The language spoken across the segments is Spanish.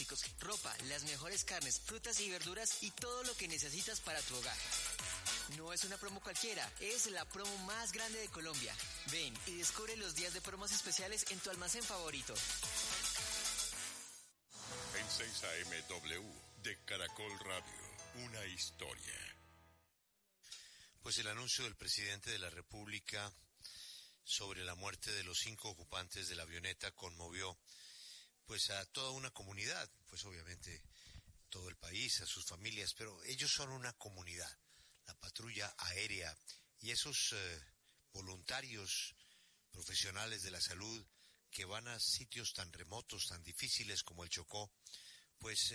electrónicos, ropa, las mejores carnes, frutas y verduras y todo lo que necesitas para tu hogar. No es una promo cualquiera, es la promo más grande de Colombia. Ven y descubre los días de promos especiales en tu almacén favorito. En 6 AM de Caracol Radio, una historia. Pues el anuncio del presidente de la República sobre la muerte de los 5 ocupantes de la avioneta conmovió pues a toda una comunidad, pues obviamente todo el país, a sus familias, pero ellos son una comunidad, la patrulla aérea y esos voluntarios profesionales de la salud que van a sitios tan remotos, tan difíciles como el Chocó, pues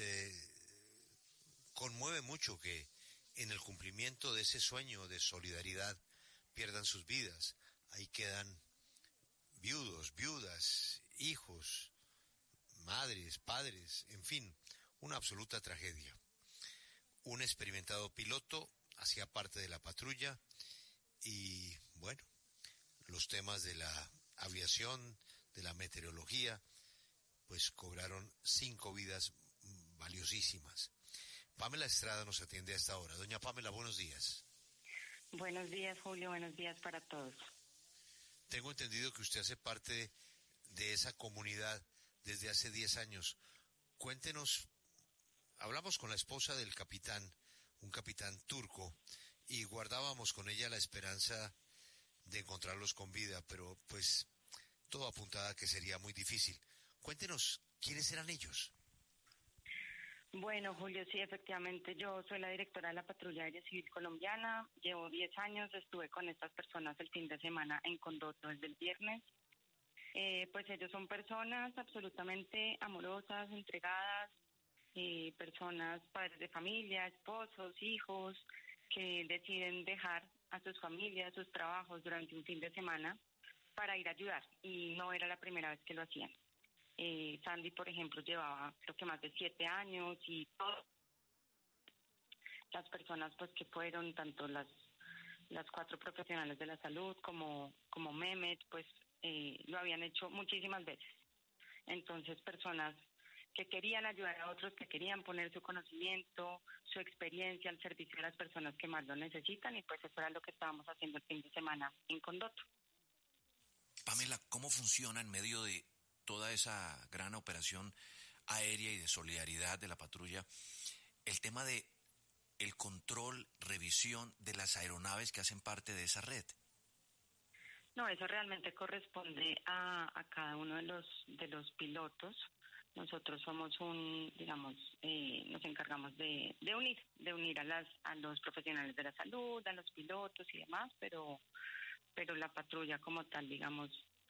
conmueve mucho que en el cumplimiento de ese sueño de solidaridad pierdan sus vidas. Ahí quedan viudos, viudas, hijos, madres, padres, en fin, una absoluta tragedia. Un experimentado piloto hacía parte de la patrulla y, bueno, los temas de la aviación, de la meteorología, pues cobraron 5 vidas valiosísimas. Pamela Estrada nos atiende a esta hora. Doña Pamela, buenos días. Buenos días, Julio, buenos días para todos. Tengo entendido que usted hace parte de esa comunidad desde hace 10 años. Cuéntenos, hablamos con la esposa del capitán, un capitán turco, y guardábamos con ella la esperanza de encontrarlos con vida, pero pues todo apuntaba a que sería muy difícil. Cuéntenos, ¿quiénes eran ellos? Bueno, Julio, sí, efectivamente, yo soy la directora de la Patrulla Aérea Civil Colombiana, llevo 10 años, estuve con estas personas el fin de semana en Condoto desde el viernes. Pues ellos son personas absolutamente amorosas, entregadas, personas, padres de familia, esposos, hijos, que deciden dejar a sus familias, sus trabajos durante un fin de semana para ir a ayudar, y no era la primera vez que lo hacían. Sandy, por ejemplo, llevaba creo que más de 7 años y todas las personas pues que fueron, tanto las 4 profesionales de la salud como Mehmet, pues lo habían hecho muchísimas veces. Entonces, personas que querían ayudar a otros, que querían poner su conocimiento, su experiencia al servicio de las personas que más lo necesitan, y pues eso era lo que estábamos haciendo el fin de semana en Condoto. Pamela, ¿cómo funciona en medio de toda esa gran operación aérea y de solidaridad de la patrulla el tema de el control, revisión de las aeronaves que hacen parte de esa red? No, eso realmente corresponde a cada uno de los pilotos. Nosotros somos nos encargamos de unir a los profesionales de la salud, a los pilotos y demás, pero la patrulla como tal, digamos,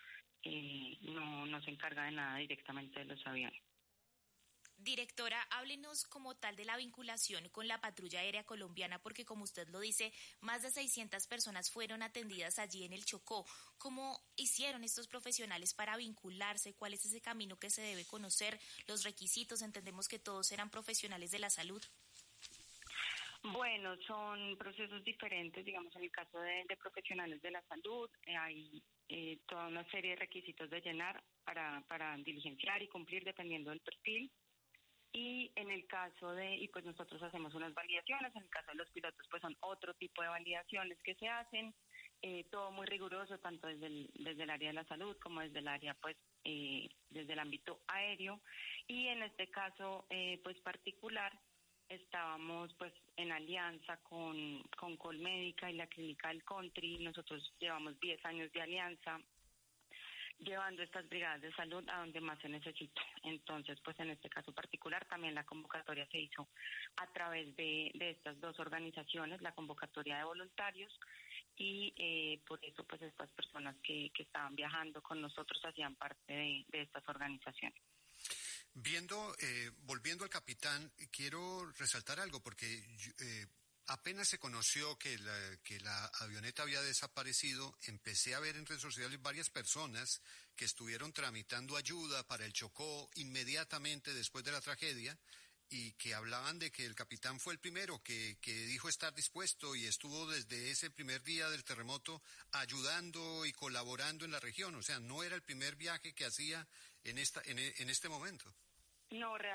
no se encarga de nada directamente de los aviones. Directora, háblenos como tal de la vinculación con la Patrulla Aérea Colombiana, porque como usted lo dice, más de 600 personas fueron atendidas allí en el Chocó. ¿Cómo hicieron estos profesionales para vincularse? ¿Cuál es ese camino que se debe conocer? ¿Los requisitos? Entendemos que todos eran profesionales de la salud. Bueno, son procesos diferentes, digamos, en el caso de profesionales de la salud, hay toda una serie de requisitos de llenar para diligenciar y cumplir dependiendo del perfil. Y en el caso y pues nosotros hacemos unas validaciones, en el caso de los pilotos pues son otro tipo de validaciones que se hacen, todo muy riguroso, tanto desde el área de la salud como desde el área pues desde el ámbito aéreo. Y en este caso pues particular estábamos pues en alianza con Colmédica y la clínica del Country. Nosotros llevamos 10 años de alianza, llevando estas brigadas de salud a donde más se necesita. Entonces, pues en este caso particular también la convocatoria se hizo a través de estas 2 organizaciones, la convocatoria de voluntarios, y por eso pues estas personas que estaban viajando con nosotros hacían parte de estas organizaciones. Volviendo al capitán, quiero resaltar algo porque apenas se conoció que la avioneta había desaparecido, empecé a ver en redes sociales varias personas que estuvieron tramitando ayuda para el Chocó inmediatamente después de la tragedia y que hablaban de que el capitán fue el primero que dijo estar dispuesto y estuvo desde ese primer día del terremoto ayudando y colaborando en la región. O sea, no era el primer viaje que hacía en este momento. No,